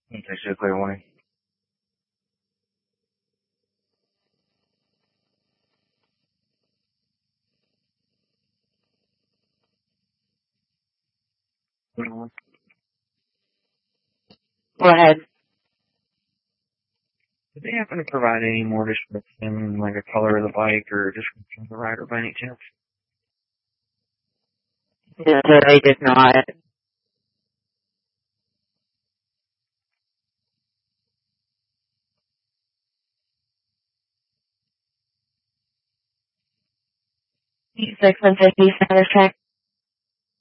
Takes you clear away. Go ahead. Did they happen to provide any more description, like a color of the bike or description of the rider by any chance? No, they did not. Six and 50 status check.